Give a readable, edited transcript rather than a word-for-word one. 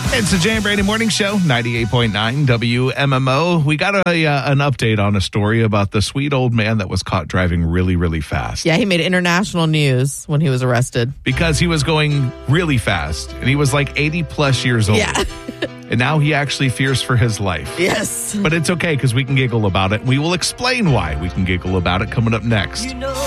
It's the Jay and Brady Morning Show, 98.9 WMMO. We got an update on a story about the sweet old man that was caught driving really, really fast. Yeah, he made international news when he was arrested. Because he was going really fast, and he was like 80 plus years old. Yeah. And now he actually fears for his life. Yes. But it's okay because we can giggle about it. We will explain why we can giggle about it coming up next.